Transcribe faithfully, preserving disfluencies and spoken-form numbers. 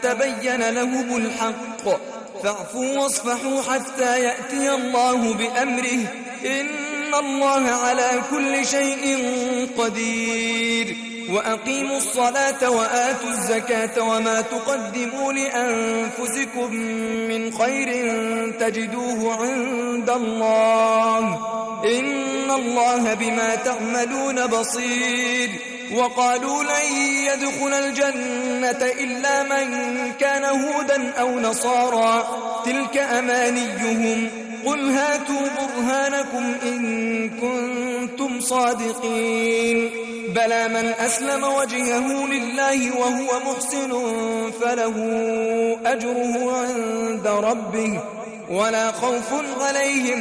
تبين لهم الحق فاعفوا واصفحوا حتى يأتي الله بأمره إن الله على كل شيء قدير وأقيموا الصلاة وآتوا الزكاة وما تقدموا لأنفسكم من خير تجدوه عند الله إن الله بما تعملون بصير وقالوا لن يدخل الجنة إلا من كان هودا أو نصارى تلك أمانيهم قل هاتوا برهانكم إن كنتم صادقين بلى من أسلم وجهه لله وهو محسن فله أجره عند ربه ولا خوف عليهم